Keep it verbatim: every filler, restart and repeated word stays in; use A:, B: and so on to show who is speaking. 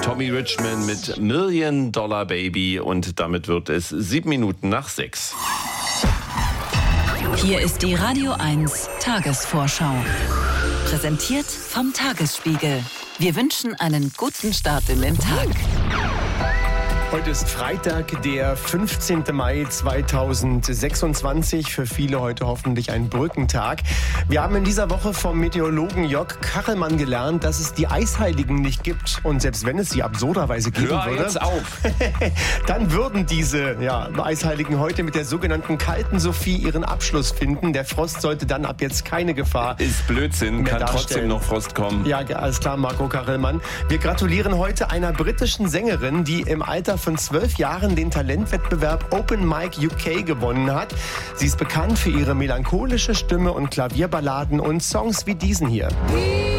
A: Tommy Richman mit Million Dollar Baby und damit wird es sieben Minuten nach sechs.
B: Hier ist die Radio eins Tagesvorschau. Präsentiert vom Tagesspiegel. Wir wünschen einen guten Start in den Tag.
C: Heute ist Freitag, der fünfzehnten Mai zweitausendsechsundzwanzig. Für viele heute hoffentlich ein Brückentag. Wir haben in dieser Woche vom Meteorologen Jörg Kachelmann gelernt, dass es die Eisheiligen nicht gibt. Und selbst wenn es sie absurderweise geben
A: Hör
C: würde,
A: jetzt auf.
C: dann würden diese ja, Eisheiligen heute mit der sogenannten kalten Sophie ihren Abschluss finden. Der Frost sollte dann ab jetzt keine Gefahr
A: Ist Blödsinn,
C: mehr
A: kann
C: darstellen.
A: trotzdem noch Frost kommen.
C: Ja, alles klar, Marco Kachelmann. Wir gratulieren heute einer britischen Sängerin, die im Alter von zwölf Jahren den Talentwettbewerb Open Mic U K gewonnen hat. Sie ist bekannt für ihre melancholische Stimme und Klavierballaden und Songs wie diesen hier.